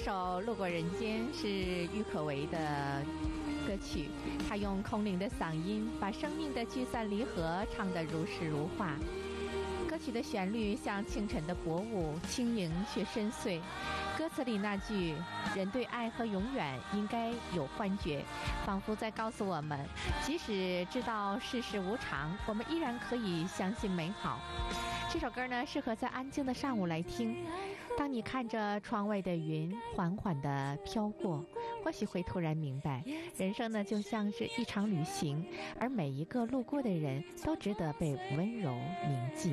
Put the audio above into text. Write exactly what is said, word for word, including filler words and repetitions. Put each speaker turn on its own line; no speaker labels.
首《路过人间》是郁可唯的歌曲，他用空灵的嗓音把生命的聚散离合唱得如诗如画。歌曲的旋律像清晨的薄雾，轻盈却深邃。歌词里那句“人对爱和永远应该有幻觉”，仿佛在告诉我们，即使知道世事无常，我们依然可以相信美好。这首歌呢，适合在安静的上午来听。当你看着窗外的云缓缓地飘过，或许会突然明白，人生呢就像是一场旅行，而每一个路过的人都值得被温柔铭记。